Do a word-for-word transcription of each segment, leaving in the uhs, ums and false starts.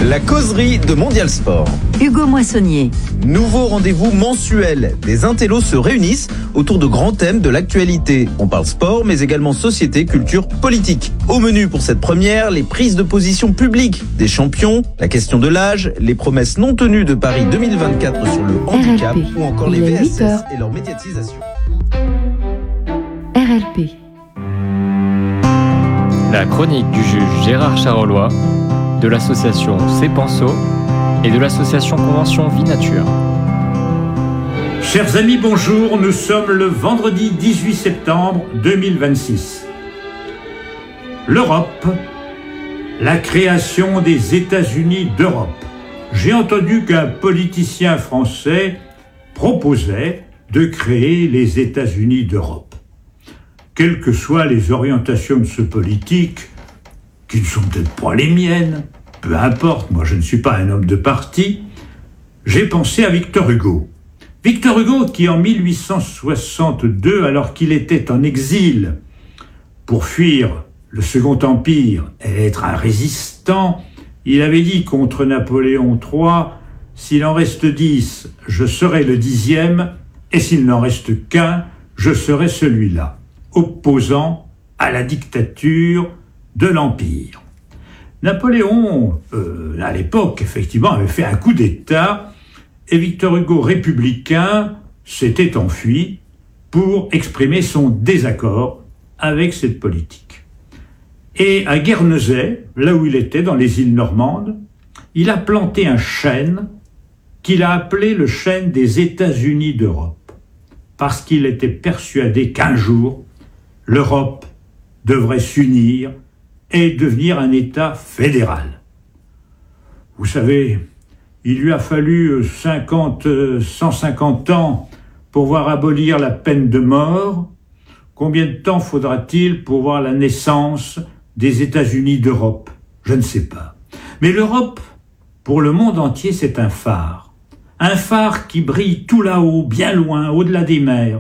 La causerie de Mondial Sport. Hugo Moissonnier. Nouveau rendez-vous mensuel. Des intellos se réunissent autour de grands thèmes de l'actualité. On parle sport, mais également société, culture, politique. Au menu pour cette première, les prises de position publiques des champions, la question de l'âge, les promesses non tenues de Paris deux mille vingt-quatre sur le handicap R L P. ou encore les Il V est S S huit heures. et leur médiatisation. R L P. La chronique du juge Gérard Charolois, de l'association Cepenso et de l'association Convention Vie Nature. Chers amis, bonjour, nous sommes le vendredi dix-huit septembre deux mille vingt-six. L'Europe, la création des États-Unis d'Europe. J'ai entendu qu'un politicien français proposait de créer les États-Unis d'Europe. Quelles que soient les orientations de ce politique, qui ne sont peut-être pas les miennes, peu importe, moi je ne suis pas un homme de parti, j'ai pensé à Victor Hugo. Victor Hugo qui en mille huit cent soixante-deux, alors qu'il était en exil pour fuir le Second Empire et être un résistant, il avait dit contre Napoléon trois, « S'il en reste dix, je serai le dixième, et s'il n'en reste qu'un, je serai celui-là », opposant à la dictature de l'Empire. Napoléon, euh, à l'époque, effectivement, avait fait un coup d'État et Victor Hugo, républicain, s'était enfui pour exprimer son désaccord avec cette politique. Et à Guernesey, là où il était, dans les îles Normandes, il a planté un chêne qu'il a appelé le chêne des États-Unis d'Europe, parce qu'il était persuadé qu'un jour, l'Europe devrait s'unir et devenir un État fédéral. Vous savez, il lui a fallu cinquante, cent cinquante ans pour voir abolir la peine de mort. Combien de temps faudra-t-il pour voir la naissance des États-Unis d'Europe? Je ne sais pas. Mais l'Europe, pour le monde entier, c'est un phare. Un phare qui brille tout là-haut, bien loin, au-delà des mers.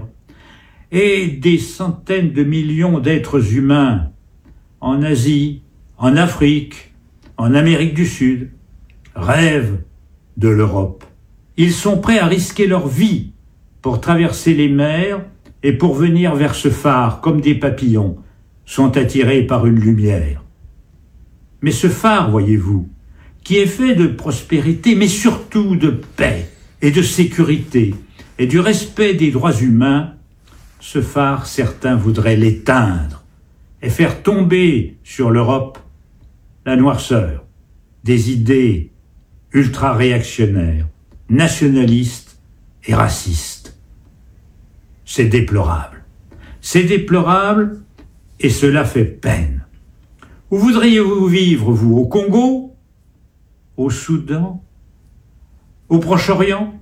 Et des centaines de millions d'êtres humains en Asie, en Afrique, en Amérique du Sud, rêvent de l'Europe. Ils sont prêts à risquer leur vie pour traverser les mers et pour venir vers ce phare, comme des papillons, sont attirés par une lumière. Mais ce phare, voyez-vous, qui est fait de prospérité, mais surtout de paix et de sécurité et du respect des droits humains, ce phare, certains voudraient l'éteindre et faire tomber sur l'Europe la noirceur des idées ultra-réactionnaires, nationalistes et racistes. C'est déplorable. C'est déplorable et cela fait peine. Où voudriez-vous vivre, vous, au Congo, au Soudan, au Proche-Orient,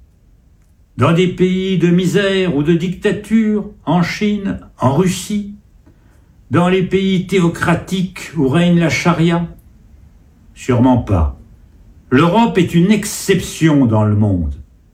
dans des pays de misère ou de dictature, en Chine, en Russie, dans les pays théocratiques où règne la charia? Sûrement pas. L'Europe est une exception dans le monde,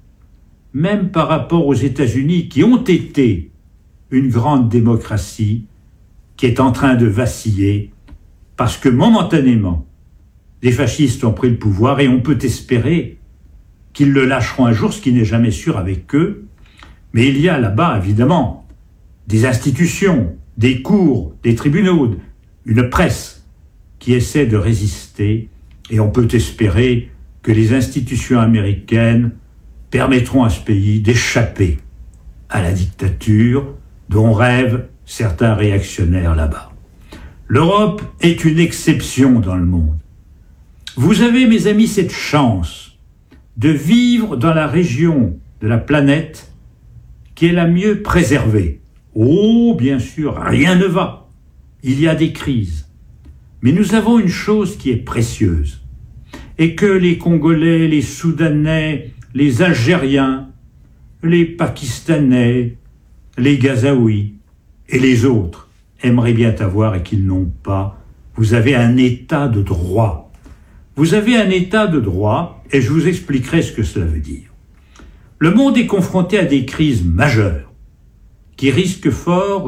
même par rapport aux États-Unis qui ont été une grande démocratie qui est en train de vaciller parce que momentanément, les fascistes ont pris le pouvoir et on peut espérer qu'ils le lâcheront un jour, ce qui n'est jamais sûr avec eux. Mais il y a là-bas, évidemment, des institutions, des cours, des tribunaux, une presse qui essaie de résister, et on peut espérer que les institutions américaines permettront à ce pays d'échapper à la dictature dont rêvent certains réactionnaires là-bas. L'Europe est une exception dans le monde. Vous avez, mes amis, cette chance de vivre dans la région de la planète qui est la mieux préservée. Oh, bien sûr, rien ne va. Il y a des crises. Mais nous avons une chose qui est précieuse, et que les Congolais, les Soudanais, les Algériens, les Pakistanais, les Gazaouis et les autres aimeraient bien avoir et qu'ils n'ont pas. Vous avez un état de droit. Vous avez un état de droit, et je vous expliquerai ce que cela veut dire. Le monde est confronté à des crises majeures qui risquent fort